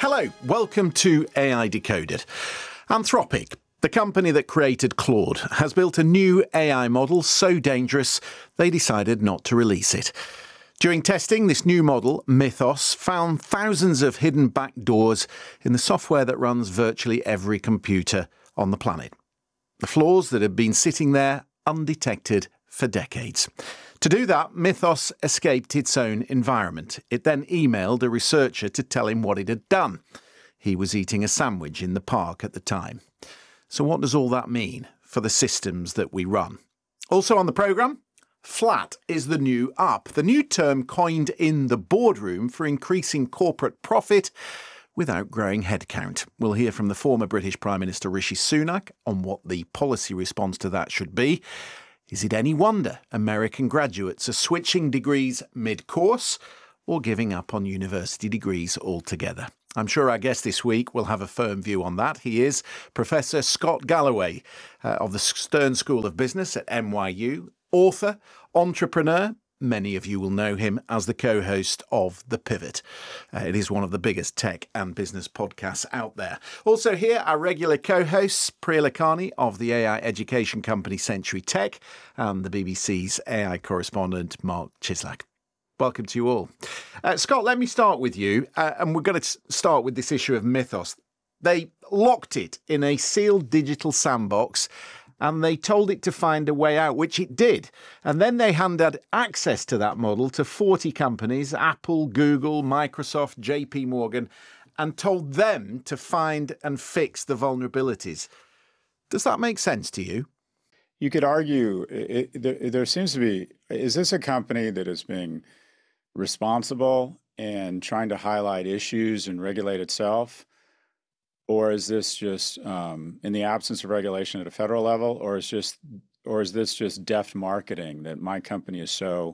Hello, welcome to AI Decoded. Anthropic, the company that created Claude, has built a new AI model so dangerous they decided not to release it. During testing, this new model, Mythos, found thousands of hidden backdoors in the software that runs virtually every computer on the planet. The flaws that had been sitting there undetected for decades. To do that, Mythos escaped its own environment. It then emailed a researcher to tell him what it had done. He was eating a sandwich in the park at the time. So what does all that mean for the systems that we run? Also on the programme, flat is the new up, the new term coined in the boardroom for increasing corporate profit without growing headcount. We'll hear from the former British Prime Minister Rishi Sunak on what the policy response to that should be. Is it any wonder American graduates are switching degrees mid-course or giving up on university degrees altogether? I'm sure our guest this week will have a firm view on that. He is Professor Scott Galloway of the Stern School of Business at NYU, author, entrepreneur. Many of you will know him as the co-host of The Pivot. It is one of the biggest tech and business podcasts out there. Also here, our regular co-hosts, Priya Lakhani of the AI education company Century Tech and the BBC's AI correspondent, Mark Chislak. Welcome to you all. Scott, let me start with you. And we're going to start with this issue of Mythos. They locked it in a sealed digital sandbox and they told it to find a way out, which it did. And then they handed access to that model to 40 companies, Apple, Google, Microsoft, JP Morgan, and told them to find and fix the vulnerabilities. Does that make sense to you? You could argue, there seems to be, is this a company that is being responsible and trying to highlight issues and regulate itself? Or is this just in the absence of regulation at a federal level, or is this just deft marketing that my company is so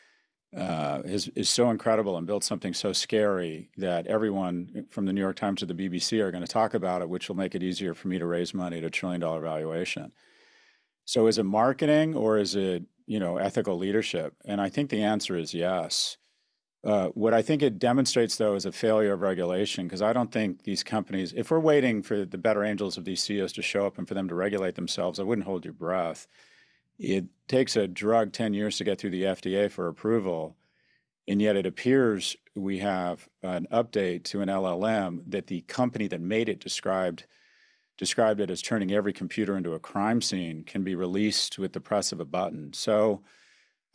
incredible and built something so scary that everyone from the New York Times to the BBC are going to talk about it, which will make it easier for me to raise money at $1 trillion valuation? So is it marketing or is it, ethical leadership? And I think the answer is yes. What I think it demonstrates, though, is a failure of regulation, because I don't think these companies, if we're waiting for the better angels of these CEOs to show up and for them to regulate themselves, I wouldn't hold your breath. It takes a drug 10 years to get through the FDA for approval, and yet it appears we have an update to an LLM that the company that made it described it as turning every computer into a crime scene can be released with the press of a button. So I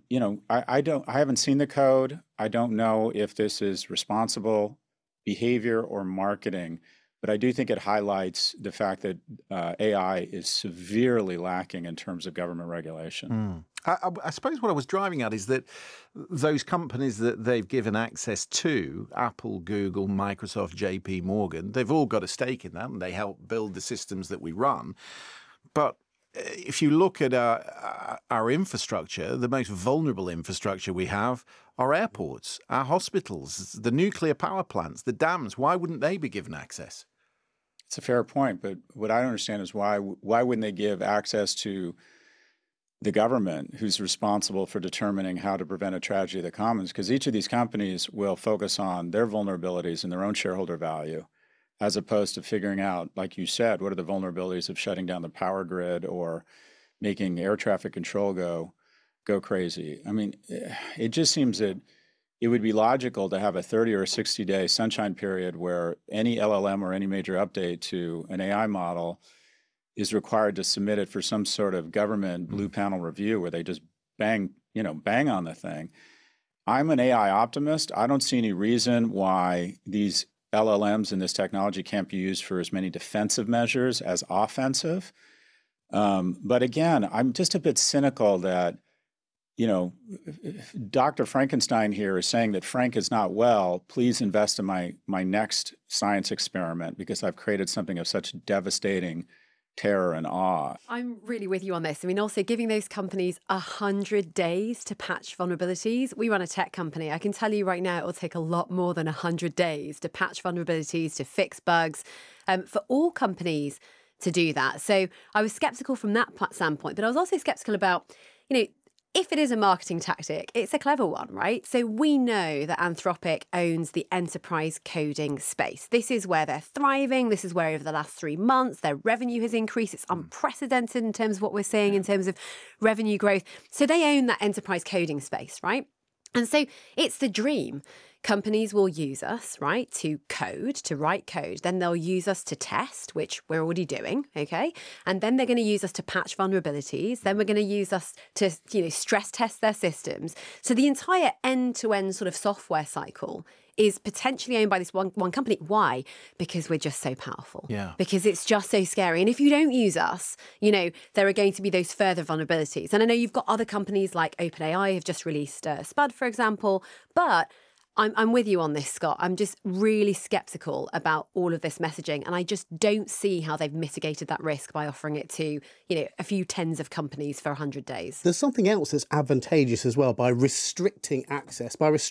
haven't seen the code. I don't know if this is responsible behavior or marketing, but I do think it highlights the fact that AI is severely lacking in terms of government regulation. I suppose what I was driving at is that those companies that they've given access to, Apple, Google, Microsoft, JP Morgan, they've all got a stake in that and they help build the systems that we run. But if you look at our infrastructure, the most vulnerable infrastructure we have are airports, our hospitals, the nuclear power plants, the dams. Why wouldn't they be given access? It's a fair point, but what I don't understand is why wouldn't they give access to the government, who's responsible for determining how to prevent a tragedy of the commons? Because each of these companies will focus on their vulnerabilities and their own shareholder value, as opposed to figuring out, like you said, what are the vulnerabilities of shutting down the power grid or making air traffic control go crazy. I mean, it just seems that it would be logical to have a 30 or 60-day sunshine period where any LLM or any major update to an AI model is required to submit it for some sort of government blue panel review where they just bang on the thing. I'm an AI optimist. I don't see any reason why these LLMs and this technology can't be used for as many defensive measures as offensive. But again, I'm just a bit cynical that, Dr. Frankenstein here is saying that Frank is not well. Please invest in my next science experiment because I've created something of such devastating terror and awe. I'm really with you on this. I mean, also giving those companies 100 days to patch vulnerabilities. We run a tech company. I can tell you right now, it will take a lot more than 100 days to patch vulnerabilities, to fix bugs, for all companies to do that. So I was skeptical from that standpoint, but I was also skeptical about, if it is a marketing tactic, it's a clever one, right? So we know that Anthropic owns the enterprise coding space. This is where they're thriving. This is where over the last 3 months, their revenue has increased. It's unprecedented in terms of what we're seeing in terms of revenue growth. So they own that enterprise coding space, right? And so it's the dream. Companies will use us, right, to code, to write code. Then they'll use us to test, which we're already doing, okay? And then they're going to use us to patch vulnerabilities. Then we're going to use us to, stress test their systems. So the entire end-to-end sort of software cycle is potentially owned by this one company. Why? Because we're just so powerful. Yeah. Because it's just so scary. And if you don't use us, there are going to be those further vulnerabilities. And I know you've got other companies like OpenAI have just released Spud, for example, but I'm with you on this, Scott. I'm just really skeptical about all of this messaging, and I just don't see how they've mitigated that risk by offering it to, a few tens of companies for 100 days. There's something else that's advantageous as well by restricting access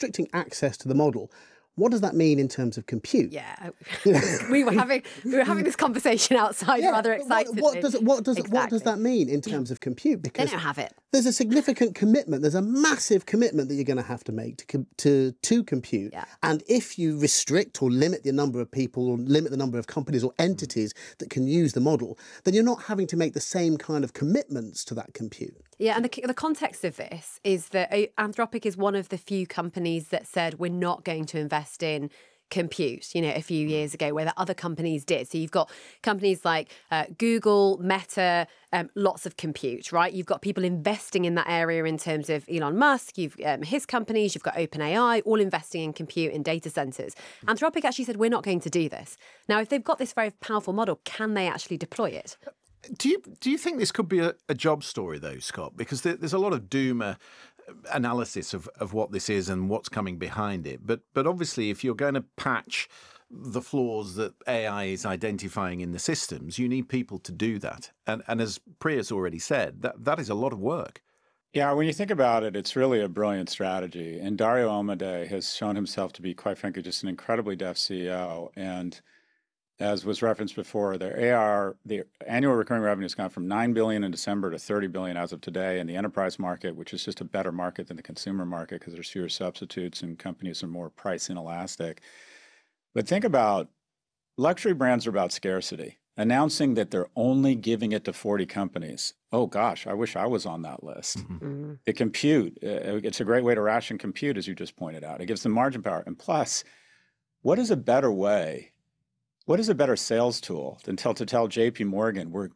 to the model. What does that mean in terms of compute? Yeah, we were having this conversation outside rather excitedly. What does that mean in terms of compute? Because they don't have it. There's a significant commitment. There's a massive commitment that you're going to have to make to compute. Yeah. And if you restrict or limit the number of people or limit the number of companies or entities that can use the model, then you're not having to make the same kind of commitments to that compute. Yeah, and the context of this is that Anthropic is one of the few companies that said we're not going to invest in compute, a few years ago, where the other companies did. So you've got companies like Google, Meta, lots of compute, right? You've got people investing in that area in terms of Elon Musk, you've his companies, you've got OpenAI, all investing in compute in data centers. Anthropic actually said, we're not going to do this. Now, if they've got this very powerful model, can they actually deploy it? Do you think this could be a job story, though, Scott? Because there's a lot of doom analysis of what this is and what's coming behind it. But obviously, if you're going to patch the flaws that AI is identifying in the systems, you need people to do that. And as Priya's already said, that is a lot of work. Yeah, when you think about it, it's really a brilliant strategy. And Dario Amodei has shown himself to be, quite frankly, just an incredibly deft CEO. And as was referenced before, the annual recurring revenue has gone from $9 billion in December to $30 billion as of today. And the enterprise market, which is just a better market than the consumer market because there's fewer substitutes and companies are more price inelastic. But think about luxury brands are about scarcity. Announcing that they're only giving it to 40 companies. Oh gosh, I wish I was on that list. Mm-hmm. The compute, it's a great way to ration compute, as you just pointed out. It gives them margin power. And plus, what is a better way? What is a better sales tool than to tell JP Morgan, we're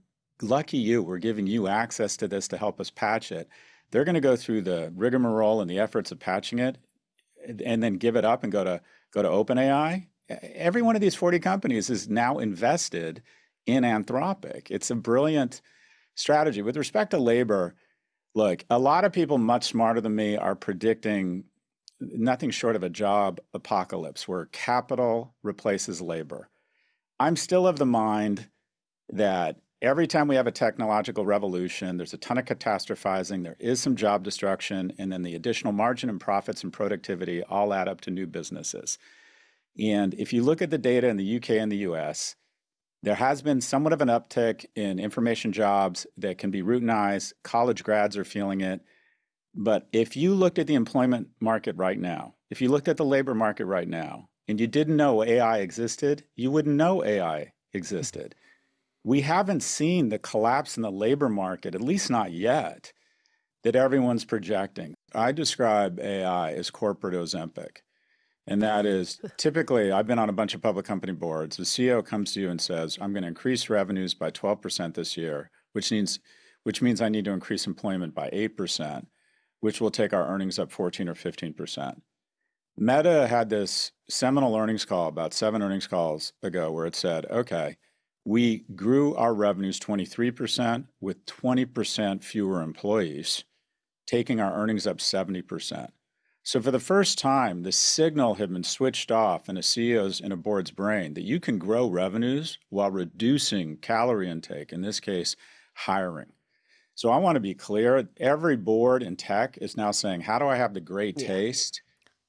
giving you access to this to help us patch it. They're going to go through the rigmarole and the efforts of patching it and then give it up and go to OpenAI. Every one of these 40 companies is now invested in Anthropic. It's a brilliant strategy. With respect to labor, look, a lot of people much smarter than me are predicting nothing short of a job apocalypse where capital replaces labor. I'm still of the mind that every time we have a technological revolution, there's a ton of catastrophizing, there is some job destruction, and then the additional margin and profits and productivity all add up to new businesses. And if you look at the data in the UK and the US, there has been somewhat of an uptick in information jobs that can be routinized. College grads are feeling it. But if you looked at the employment market right now, if you looked at the labor market right now, and you didn't know AI existed, you wouldn't know AI existed. We haven't seen the collapse in the labor market, at least not yet, that everyone's projecting. I describe AI as corporate Ozempic. And that is typically, I've been on a bunch of public company boards. The CEO comes to you and says, I'm going to increase revenues by 12% this year, which means I need to increase employment by 8%, which will take our earnings up 14 or 15%. Meta had this seminal earnings call about 7 earnings calls ago where it said, okay, we grew our revenues 23% with 20% fewer employees, taking our earnings up 70%. So for the first time, the signal had been switched off in a CEO's and a board's brain that you can grow revenues while reducing calorie intake, in this case, hiring. So I want to be clear, every board in tech is now saying, how do I have the great taste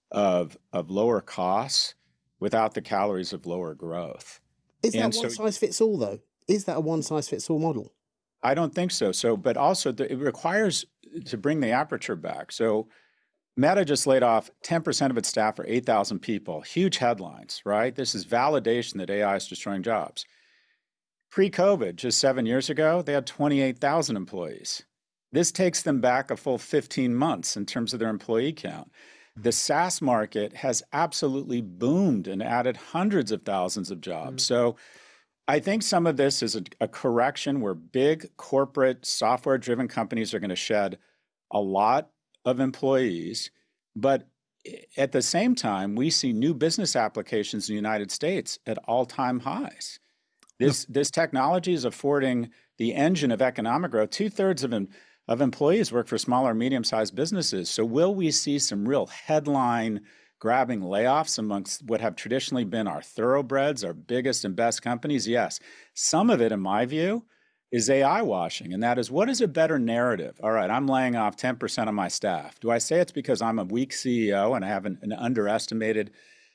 of lower costs without the calories of lower growth? Is that one size fits all, though? Is that a one size fits all model? I don't think so. But also it requires to bring the aperture back. So Meta just laid off 10% of its staff, or 8,000 people. Huge headlines, right? This is validation that AI is destroying jobs. Pre-COVID, just 7 years ago, they had 28,000 employees. This takes them back a full 15 months in terms of their employee count. The SaaS market has absolutely boomed and added hundreds of thousands of jobs. So I think some of this is a correction where big corporate software-driven companies are going to shed a lot of employees. But at the same time, we see new business applications in the United States at all-time highs. This technology is affording the engine of economic growth. 2/3 of employees work for smaller, medium-sized businesses. So will we see some real headline-grabbing layoffs amongst what have traditionally been our thoroughbreds, our biggest and best companies? Yes. Some of it, in my view, is AI washing, and that is, what is a better narrative? All right, I'm laying off 10% of my staff. Do I say it's because I'm a weak CEO and I have an underestimated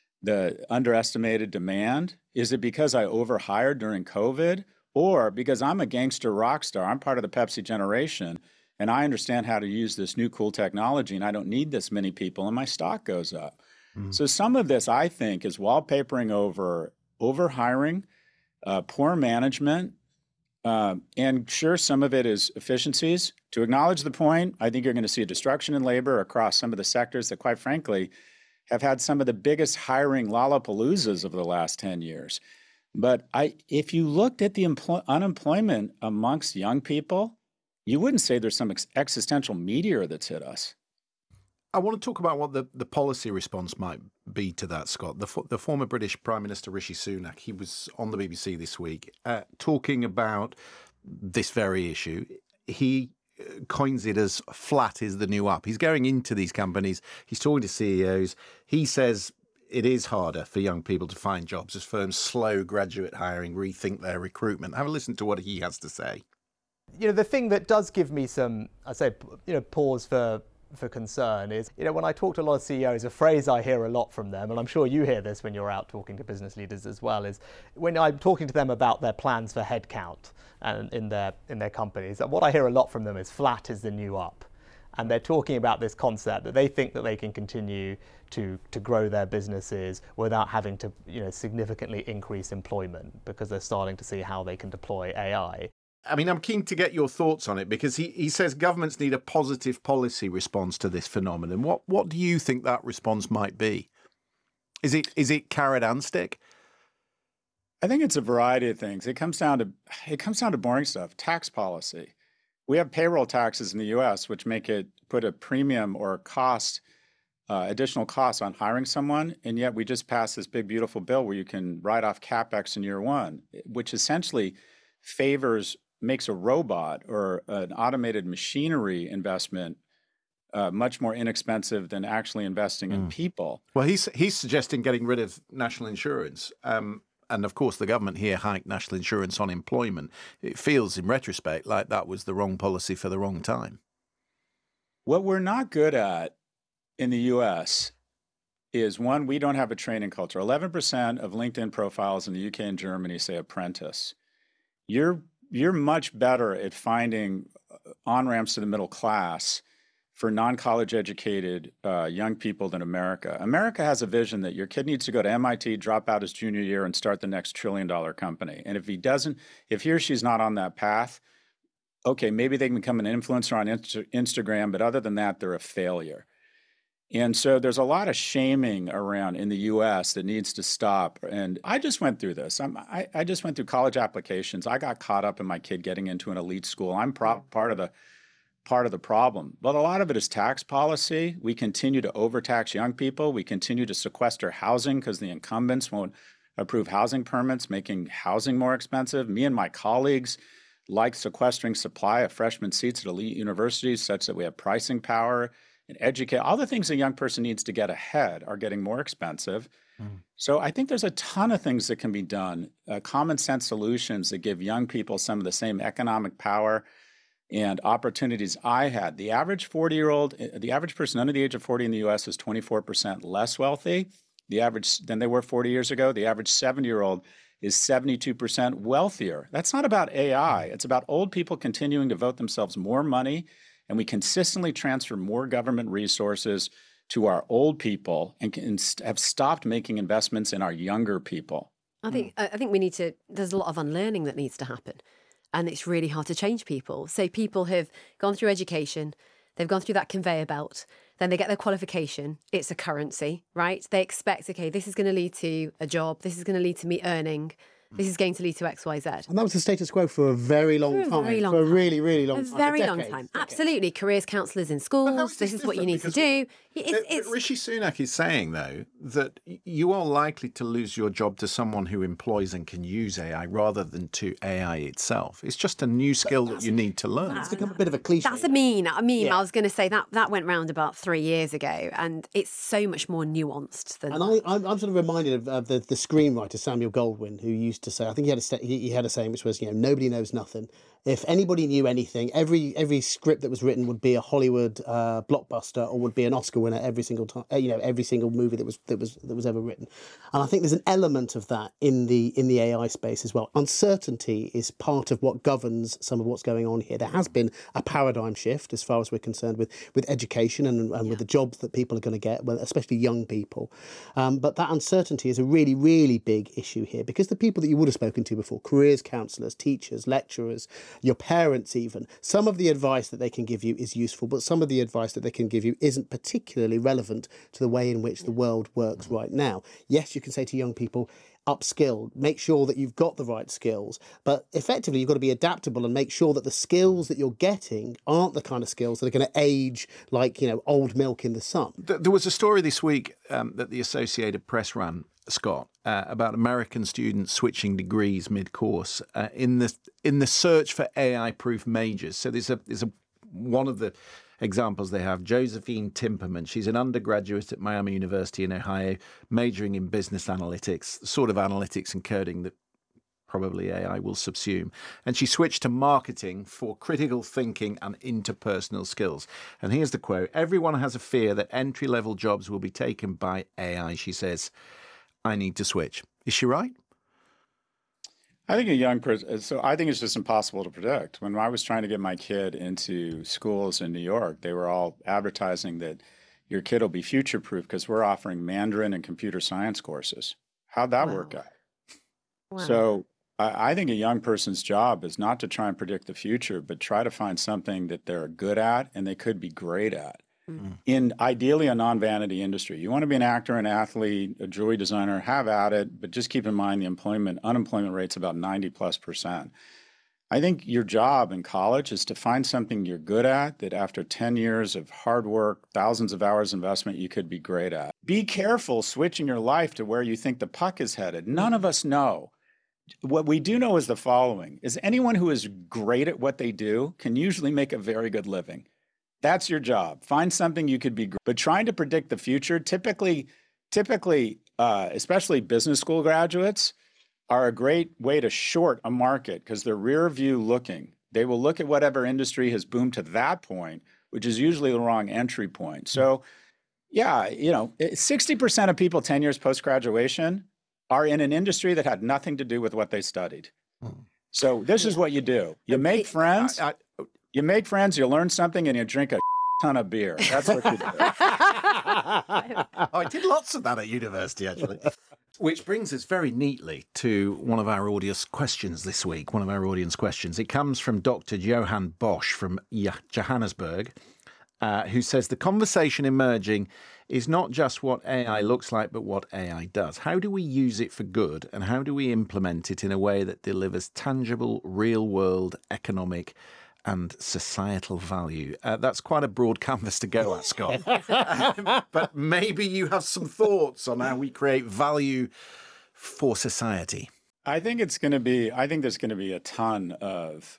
demand? Is it because I overhired during COVID? Or because I'm a gangster rock star, I'm part of the Pepsi generation, and I understand how to use this new cool technology, and I don't need this many people, and my stock goes up. So some of this, I think, is wallpapering over overhiring, poor management, and sure, some of it is efficiencies. To acknowledge the point, I think you're going to see a destruction in labor across some of the sectors that, quite frankly, have had some of the biggest hiring lollapaloozas over the last 10 years. But if you looked at the unemployment amongst young people, you wouldn't say there's some existential meteor that's hit us. I want to talk about what the policy response might be to that, Scott. The former British Prime Minister Rishi Sunak, he was on the BBC this week talking about this very issue. He coins it as flat is the new up. He's going into these companies. He's talking to CEOs. He says it is harder for young people to find jobs as firms slow graduate hiring, rethink their recruitment. Have a listen to what he has to say. You know, the thing that does give me some, pause for concern is, when I talk to a lot of CEOs, a phrase I hear a lot from them, and I'm sure you hear this when you're out talking to business leaders as well, is when I'm talking to them about their plans for headcount and in their companies, what I hear a lot from them is flat is the new up. And they're talking about this concept that they think that they can continue to grow their businesses without having to, significantly increase employment, because they're starting to see how they can deploy AI. I mean, I'm keen to get your thoughts on it, because he says governments need a positive policy response to this phenomenon. What do you think that response might be? Is it carrot and stick? I think it's a variety of things. It comes down to boring stuff. Tax policy. We have payroll taxes in the U.S., which put a premium or cost, additional cost on hiring someone, and yet we just passed this big, beautiful bill where you can write off CapEx in year one, which essentially makes a robot or an automated machinery investment much more inexpensive than actually investing in people. Well, he's suggesting getting rid of national insurance. And of course, the government here hiked national insurance on employment. It feels, in retrospect, like that was the wrong policy for the wrong time. What we're not good at in the U.S. is, one, we don't have a training culture. 11% of LinkedIn profiles in the UK and Germany say apprentice. You're much better at finding on-ramps to the middle class for non-college educated young people than America. America has a vision that your kid needs to go to MIT, drop out his junior year, and start the next trillion-dollar company. And if he or she's not on that path, okay, maybe they can become an influencer on Instagram, but other than that, they're a failure. And so there's a lot of shaming around in the U.S. that needs to stop. And I just went through this. I just went through college applications. I got caught up in my kid getting into an elite school. I'm part of the problem. But a lot of it is tax policy. We continue to overtax young people. We continue to sequester housing because the incumbents won't approve housing permits, making housing more expensive. Me and my colleagues like sequestering supply of freshman seats at elite universities such that we have pricing power and educate. All the things a young person needs to get ahead are getting more expensive. So I think there's a ton of things that can be done, common sense solutions that give young people some of the same economic power and opportunities I had. The average person under the age of 40 in the U.S. is 24% less wealthy. than they were 40 years ago. The average 70-year-old is 72% wealthier. That's not about AI. It's about old people continuing to vote themselves more money, and we consistently transfer more government resources to our old people and have stopped making investments in our younger people. I think we need to, there's a lot of unlearning that needs to happen. And it's really hard to change people. So people have gone through education, they've gone through that conveyor belt, then they get their qualification, it's a currency, right? They expect, okay, this is going to lead to a job, this is going to lead to me earning, this is going to lead to X, Y, Z. And that was the status quo for a very long time. For a really, really long time. A very long time. Absolutely. Careers counsellors in schools, this is what you need to do. But Rishi Sunak is saying, though, that you are likely to lose your job to someone who employs and can use AI rather than to AI itself. It's just a new skill that you need to learn. It's become a bit of a cliche. That's a meme. I was going to say that went round about 3 years ago, and it's so much more nuanced than. And I'm sort of reminded of the screenwriter Samuel Goldwyn, who used to say, I think he had a saying which was, nobody knows nothing. If anybody knew anything, every script that was written would be a Hollywood blockbuster or would be an Oscar winner every single time. Every single movie that was ever written. And I think there's an element of that in the AI space as well. Uncertainty is part of what governs some of what's going on here. There has been a paradigm shift as far as we're concerned with education and with the jobs that people are going to get, especially young people. But that uncertainty is a really, really big issue here, because the people that you would have spoken to before, careers counsellors, teachers, lecturers, your parents even, some of the advice that they can give you is useful, but some of the advice that they can give you isn't particularly relevant to the way in which the world works right now. Yes, you can say to young people, upskill, make sure that you've got the right skills, but effectively you've got to be adaptable and make sure that the skills that you're getting aren't the kind of skills that are going to age like, old milk in the sun. There was a story this week that the Associated Press ran, Scott, about American students switching degrees mid-course in the search for AI-proof majors. So there's one of the examples they have, Josephine Timperman. She's an undergraduate at Miami University in Ohio, majoring in business analytics, the sort of analytics and coding that probably AI will subsume. And she switched to marketing for critical thinking and interpersonal skills. And here's the quote: "Everyone has a fear that entry-level jobs will be taken by AI," she says. "I need to switch." Is she right? I think a young person, so I think it's just impossible to predict. When I was trying to get my kid into schools in New York, they were all advertising that your kid will be future-proof because we're offering Mandarin and computer science courses. How'd that work out? Wow. So I think a young person's job is not to try and predict the future, but try to find something that they're good at and they could be great at. In ideally a non-vanity industry. You want to be an actor, an athlete, a jewelry designer, have at it, but just keep in mind the unemployment rate's about 90+%. I think your job in college is to find something you're good at that after 10 years of hard work, thousands of hours investment, you could be great at. Be careful switching your life to where you think the puck is headed. None of us know. What we do know is the following, is anyone who is great at what they do can usually make a very good living. That's your job. Find something you could be great. But trying to predict the future, typically, especially business school graduates, are a great way to short a market because they're rear view looking. They will look at whatever industry has boomed to that point, which is usually the wrong entry point. So, 60% of people 10 years post-graduation are in an industry that had nothing to do with what they studied. So this is what you do. You make friends. You make friends, you learn something, and you drink a ton of beer. That's what you do. I did lots of that at university, actually. Which brings us very neatly to one of our audience questions this week. It comes from Dr. Johan Bosch from Johannesburg, who says the conversation emerging is not just what AI looks like, but what AI does. How do we use it for good, and how do we implement it in a way that delivers tangible, real-world economic and societal value? That's quite a broad canvas to go at, Scott. But maybe you have some thoughts on how we create value for society. I think there's going to be a ton of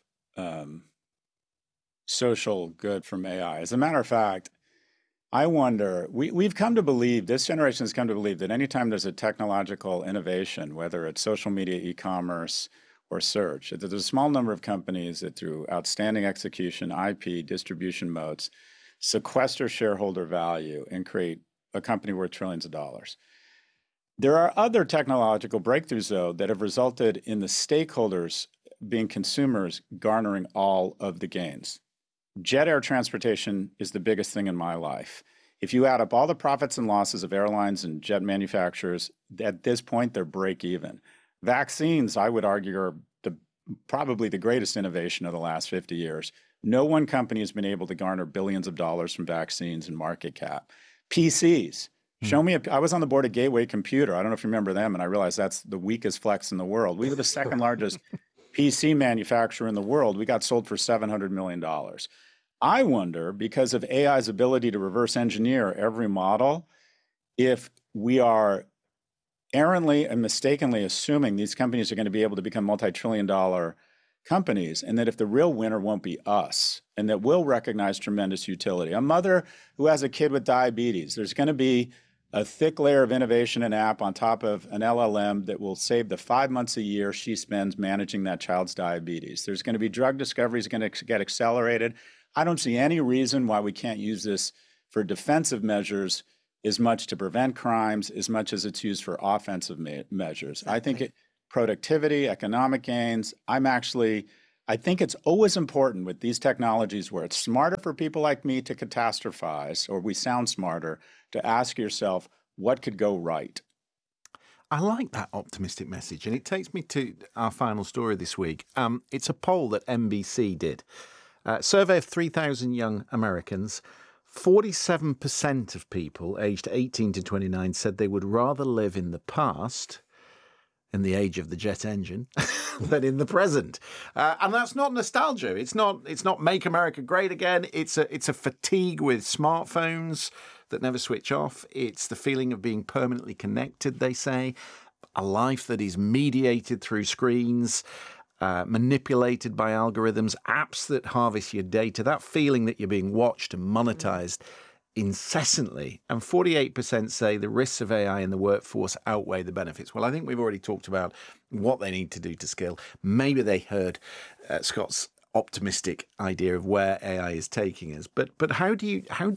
social good from AI. As a matter of fact, I wonder, we've come to believe, this generation has come to believe that anytime there's a technological innovation, whether it's social media, e-commerce, or search, there's a small number of companies that through outstanding execution, IP, distribution moats, sequester shareholder value and create a company worth trillions of dollars. There are other technological breakthroughs, though, that have resulted in the stakeholders, being consumers, garnering all of the gains. Jet air transportation is the biggest thing in my life. If you add up all the profits and losses of airlines and jet manufacturers, at this point, they're break even. Vaccines, I would argue, are probably the greatest innovation of the last 50 years. No one company has been able to garner billions of dollars from vaccines and market cap. PCs. Show me, I was on the board of Gateway Computer. I don't know if you remember them, and I realized that's the weakest flex in the world. We were the second largest PC manufacturer in the world. We got sold for $700 million. I wonder, because of AI's ability to reverse engineer every model, if we are errantly and mistakenly assuming these companies are going to be able to become multi-trillion-dollar companies, and that if the real winner won't be us, and that we'll recognize tremendous utility. A mother who has a kid with diabetes, there's going to be a thick layer of innovation and app on top of an LLM that will save the 5 months a year she spends managing that child's diabetes. There's going to be drug discoveries going to get accelerated. I don't see any reason why we can't use this for defensive measures as much to prevent crimes, as much as it's used for offensive measures. I think productivity, economic gains. I think it's always important with these technologies where it's smarter for people like me to catastrophize, or we sound smarter, to ask yourself, what could go right? I like that optimistic message. And it takes me to our final story this week. It's a poll that NBC did. A survey of 3,000 young Americans. 47% of people aged 18 to 29 said they would rather live in the past, in the age of the jet engine, than in the present. And that's not nostalgia. It's not make America great again. It's a fatigue with smartphones that never switch off. It's the feeling of being permanently connected, they say. A life that is mediated through screens, manipulated by algorithms, apps that harvest your data, that feeling that you're being watched and monetized incessantly. And 48% say the risks of AI in the workforce outweigh the benefits. Well, I think we've already talked about what they need to do to scale. Maybe they heard Scott's optimistic idea of where AI is taking us. But how do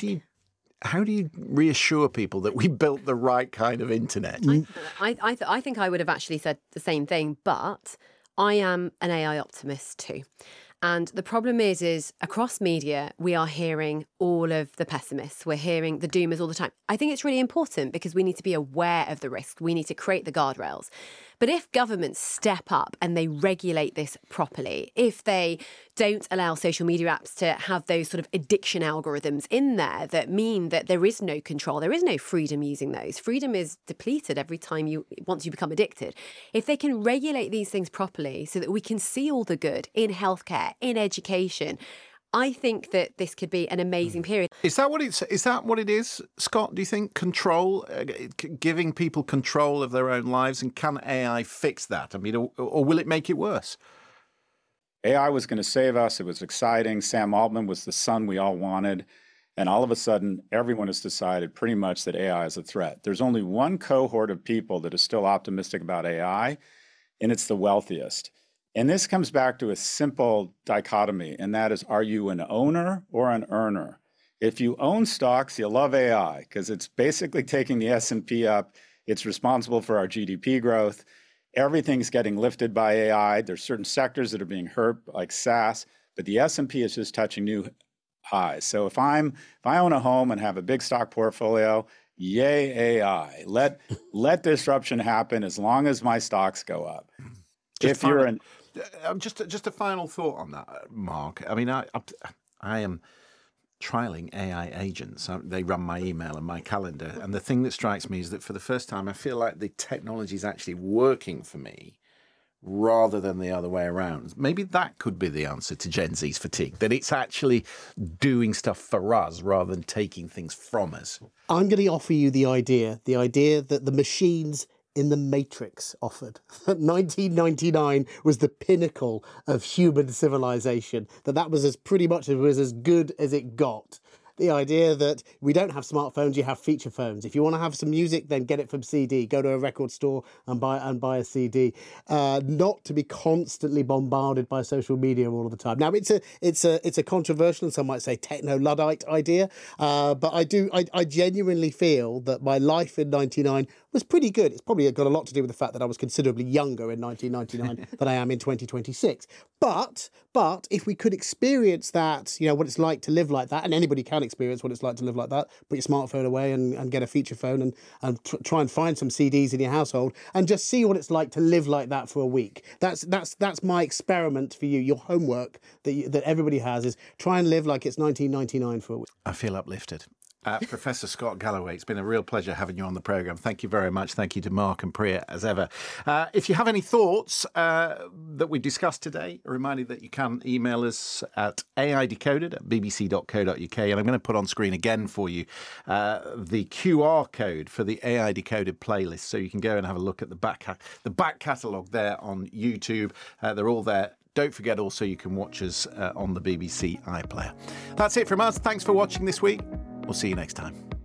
you reassure people that we built the right kind of internet? I think I would have actually said the same thing, but I am an AI optimist too. And the problem is across media, we are hearing all of the pessimists. We're hearing the doomers all the time. I think it's really important because we need to be aware of the risk. We need to create the guardrails. But if governments step up and they regulate this properly, if they don't allow social media apps to have those sort of addiction algorithms in there that mean that there is no control, there is no freedom using those. Freedom is depleted every time once you become addicted. If they can regulate these things properly so that we can see all the good in healthcare, in education, I think that this could be an amazing period. Is that what it is, Scott? Do you think control, giving people control of their own lives, and can AI fix that? I mean, or will it make it worse? AI was going to save us. It was exciting. Sam Altman was the son we all wanted. And all of a sudden, everyone has decided pretty much that AI is a threat. There's only one cohort of people that is still optimistic about AI, and it's the wealthiest. And this comes back to a simple dichotomy, and that is, are you an owner or an earner? If you own stocks, you love AI because it's basically taking the S&P up. It's responsible for our GDP growth. Everything's getting lifted by AI. There's certain sectors that are being hurt, like SaaS, but the S&P is just touching new highs. So if I own a home and have a big stock portfolio, yay AI. Let disruption happen as long as my stocks go up. Just a final thought on that, Mark. I mean, I am trialing AI agents. They run my email and my calendar. And the thing that strikes me is that for the first time, I feel like the technology is actually working for me rather than the other way around. Maybe that could be the answer to Gen Z's fatigue, that it's actually doing stuff for us rather than taking things from us. I'm going to offer you the idea that the machines in the Matrix offered. That 1999 was the pinnacle of human civilization, that was as good as it got. The idea that we don't have smartphones, you have feature phones. If you want to have some music, then get it from CD. Go to a record store and buy a CD. Not to be constantly bombarded by social media all of the time. Now, it's a controversial, and some might say techno-Luddite idea, but I genuinely feel that my life in '99 was pretty good. It's probably got a lot to do with the fact that I was considerably younger in 1999 than I am in 2026. But if we could experience that, what it's like to live like that, and anybody can experience what it's like to live like that, put your smartphone away and get a feature phone and try and find some CDs in your household and just see what it's like to live like that for a week. That's my experiment for you. Your homework that everybody has is try and live like it's 1999 for a week. I feel uplifted. Professor Scott Galloway, it's been a real pleasure having you on the programme. Thank you very much. Thank you to Mark and Priya, as ever. If you have any thoughts that we discussed today, a reminder that you can email us at aidecoded@bbc.co.uk. And I'm going to put on screen again for you the QR code for the AI Decoded playlist, so you can go and have a look at the back catalogue there on YouTube. They're all there. Don't forget also you can watch us on the BBC iPlayer. That's it from us. Thanks for watching this week. We'll see you next time.